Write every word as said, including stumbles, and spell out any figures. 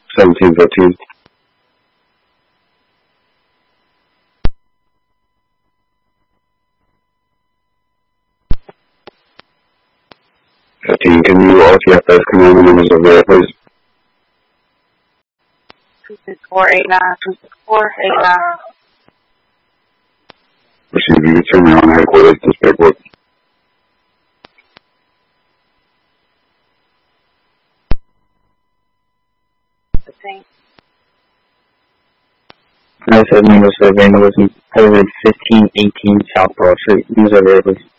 seventeen fifteen. fifteen, can you R T F S command the numbers over there, please? two six four eight nine, two six four eight nine. Receive, you can turn me on headquarters, this paperwork. fifteen. nine seven English Survey, North fifteen eighteen South Broad Street. News over there, please.